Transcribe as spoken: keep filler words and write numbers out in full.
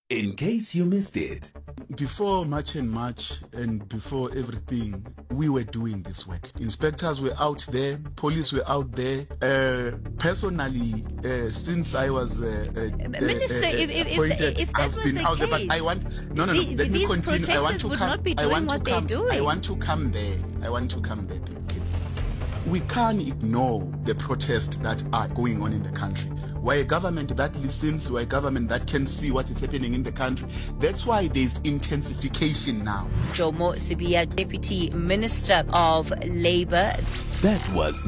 in case you missed it. Before March and March and before everything, we were doing this work. Inspectors were out there, police were out there. Uh, personally, uh, since I was uh, uh, Minister, uh, uh, if, if, appointed, if, if that I've was been the out case, there. But I want no, no, no. the, Let me these continue. I want to would come. not be I doing want what to come. they're doing. I want to come there. I want to come there. We can't ignore the protests that are going on in the country. We're a government that listens, we're a government that can see what is happening in the country. That's why there's intensification now. Jomo Sibiya, Deputy Minister of Labour. That was